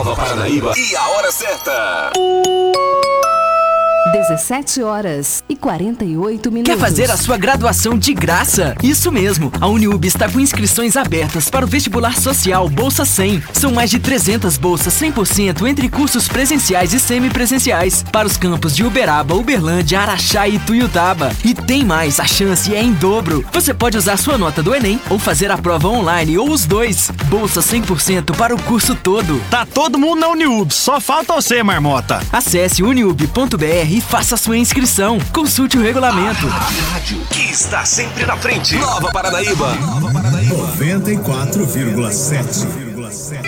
Nova Paranaíba e a hora certa. 17h48. Quer fazer a sua graduação de graça? Isso mesmo, a Uniub está com inscrições abertas para o vestibular social Bolsa 100. São mais de 300 bolsas 100% entre cursos presenciais e semipresenciais para os campos de Uberaba, Uberlândia, Araxá e Tuiutaba. E tem mais, a chance é em dobro. Você pode usar sua nota do Enem ou fazer a prova online ou os dois. Bolsa 100% para o curso todo. Tá todo mundo na Uniub, só falta você, marmota. Acesse uniub.br e faça a sua inscrição. Consulte o regulamento. A rádio que está sempre na frente. Nova Paranaíba. 94,7.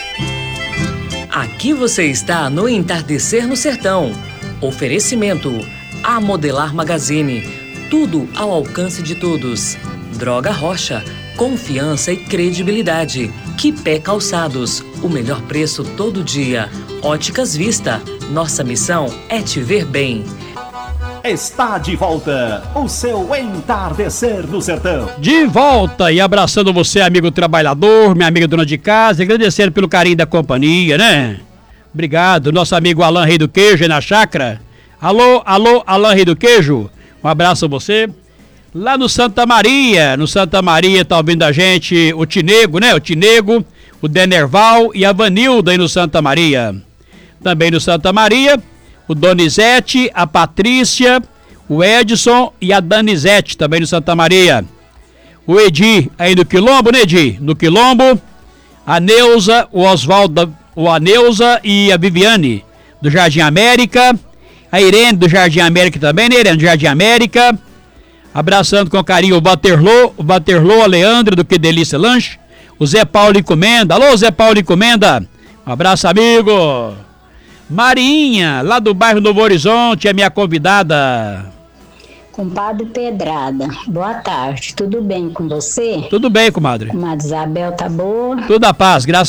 Aqui você está no Entardecer no Sertão. Oferecimento A Modelar Magazine. Tudo ao alcance de todos. Droga Rocha. Confiança e credibilidade. Quipé Calçados. O melhor preço todo dia. Óticas Vista. Nossa missão é te ver bem. Está de volta o seu Entardecer no Sertão. De volta e abraçando você, amigo trabalhador, minha amiga dona de casa, agradecendo pelo carinho da companhia, né? Obrigado, nosso amigo Alan Rei do Queijo aí na chácara. Alô, Alan Rei do Queijo, um abraço a você. Lá no Santa Maria tá ouvindo a gente o Tinego, né? O Tinego, o Denerval e a Vanilda aí no Santa Maria. Também no Santa Maria, o Donizete, a Patrícia, o Edson e a Danizete, também no Santa Maria. O Edi aí no Quilombo, né, Edi? No Quilombo. A Neuza, o Oswaldo, a Neuza e a Viviane, do Jardim América. A Irene, do Jardim América também, né, Irene, do Jardim América. Abraçando com carinho o Baterlô, a Leandra, do Que Delícia Lanche. O Zé Paulo Encomenda. Alô, Zé Paulo Encomenda. Um abraço, amigo. Marinha, lá do bairro Novo Horizonte, é minha convidada. Compadre Pedrada, boa tarde, tudo bem com você? Tudo bem, comadre. Comadre Isabel, tá boa? Tudo a paz, graças